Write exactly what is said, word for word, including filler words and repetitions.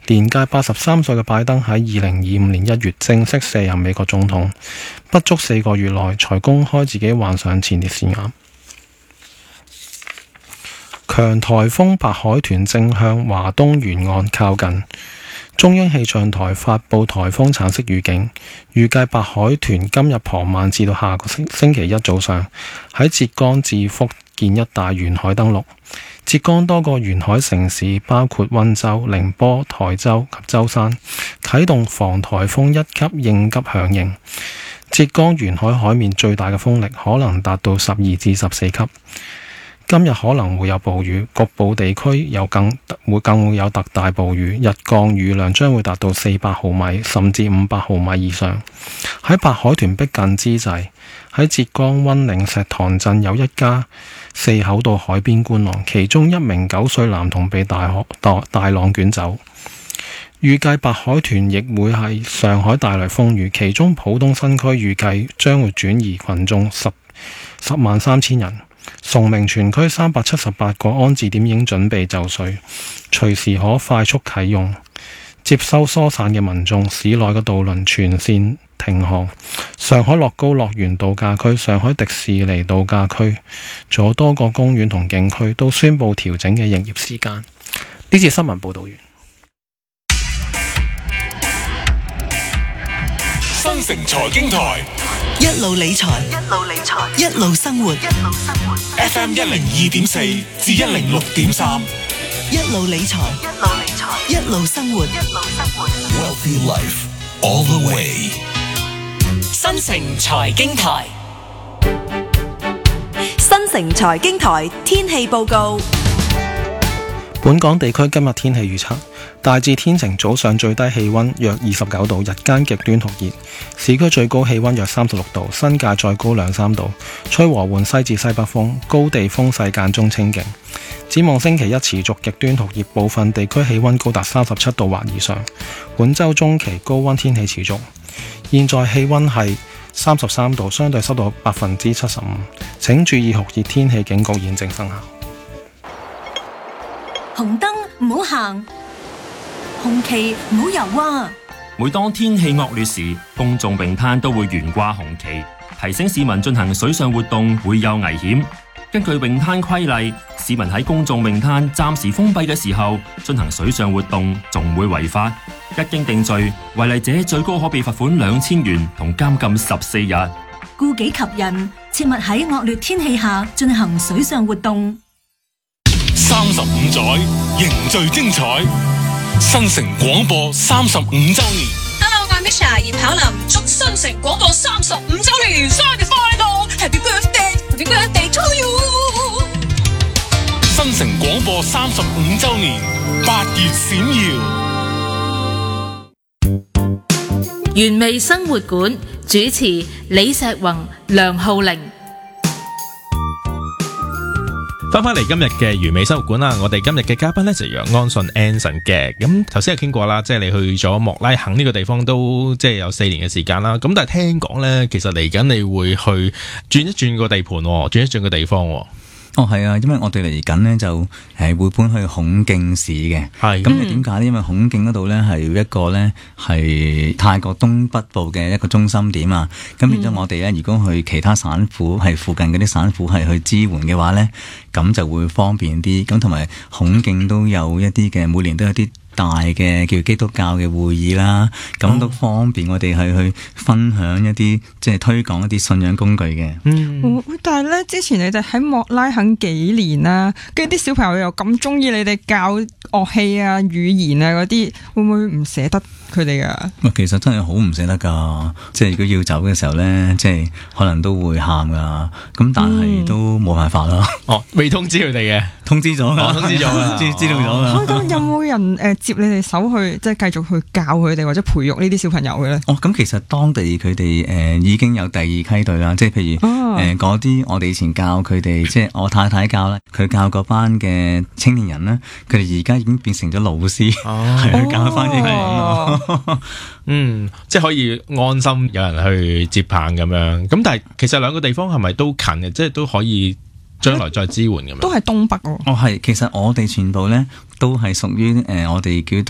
年屆八十三歲嘅拜登喺二零二五年一月正式卸任美國總統，不足四個月內才公開自己患上前列腺癌。強颱風白海豚正向華東沿岸靠近，中央氣象台發布颱風橙色預警，預計白海豚今日傍晚至到下個星星期一早上喺浙江至福建一帶沿海登陸。浙江多個沿海城市包括溫州、寧波、台州及舟山啟動防颱風一級應急響應。浙江沿海海面最大嘅風力可能達到十二至十四級。今日可能會有暴雨，局部地區有更會更會有特大暴雨，日降雨量將會達到四百毫米甚至五百毫米以上。喺白海豚逼近之際，喺浙江溫嶺石塘鎮有一家四口到海邊觀浪，其中一名九歲男童被大海大大浪捲走。預計白海豚亦會係上海帶來風雨，其中浦東新區預計將會轉移群眾十十萬三千人。崇明全區三百七十八個安置點已經準備就緒，隨時可快速啟用，接收疏散嘅民眾。市內嘅渡輪全線停航。上海樂高樂園度假區、上海迪士尼度假區，仲有多個公園同景區都宣布調整嘅營業時間。呢節新聞報道完。 新城財經台， 一路理財，一路理財，一路生活，一路生活。 F M 一零二點四至一零六點三， 一路理財，一路理財，一路生活，一路生活。 Wealthy Life all the way。 新城財經台， 新城財經台天氣報告。 本港地區今日天氣預測，大致天晴，早上最低氣溫約二十九度，日間極端酷熱，市區最高氣溫約三十六度，新界再高兩三度，吹和緩西至西北風，高地風勢間中清勁。展望星期一持續極端酷熱，部分地區氣溫高達三十七度或以上。本週中期高溫天氣持續。現在氣溫係三十三度，相對濕度百分之七十五。請注意酷熱天氣警告現正生效。 紅燈唔好行，紅旗唔好游啊！ 每當天氣惡劣時，公眾泳灘都會懸掛紅旗，提醒市民進行水上活動會有危險。根據泳灘規例，市民喺公眾泳灘暫時封閉嘅時候進行水上活動，仲會違法。一經定罪，違例者最高可被罰款兩千元同監禁十四日。 顧己及人，切勿喺惡劣天氣下進行水上活動。 三十五載凝聚精彩，新城廣播三十五週年。 Hello， 我係 Misha 葉巧琳，祝新城廣播三十五週年生日快樂 ！Happy birthday，Happy birthday to you！ 新城廣播三十五週年，八月閃耀。 原味生活館主持李石宏、梁浩玲。 翻返嚟今日嘅完美生活館啦，我哋今日嘅嘉賓咧就楊安順 Anson 嘅。咁頭先有傾過啦，即係你去咗莫拉肯呢個地方都即係有四年嘅時間啦。咁但係聽講咧，其實嚟緊你會去轉一轉個地盤，轉一轉個地方。 哦，係啊，因為我哋嚟緊呢就誒會搬去孔徑市嘅。係咁點解呢？因為孔徑嗰度呢係一個呢係泰國東北部嘅一個中心點啊。咁變咗我哋呢，如果去其他省府係附近嗰啲省府係去支援嘅話呢，咁就會方便啲。咁同埋孔徑都有一啲嘅，每年都有啲大嘅叫基督教嘅會議啦，咁都方便我哋係去分享一啲即係推廣一啲信仰工具嘅。 嗯，但係咧之前你哋喺莫拉肯幾年啦，跟住啲小朋友又咁中意你哋教樂器啊、語言啊嗰啲，會唔會唔捨得佢哋啊？ 其實真係好唔捨得噶，即係如果要走嘅時候咧，即係可能都會喊噶，咁但係都冇辦法啦。 哦，未通知佢哋嘅， 通知咗噶， 通知咗啦， 知知道咗啦。 咁有冇人誒接你哋手去，即係繼續去教佢哋或者培育呢啲小朋友嘅咧？ 哦，咁其實當地佢哋誒已經有第二梯隊啦，即係譬如誒嗰啲我哋以前教佢哋，即係我太太教咧，佢教嗰班嘅青年人咧，佢哋而家已經變成咗老師，係、哦、教翻英文咯。 嗯，即係可以安心有人去接棒咁樣。咁但係其實兩個地方係咪都近嘅？即係都可以將來再支援咁樣。 都係東北喎。 哦，係，其實我哋全部咧都係屬於誒我哋叫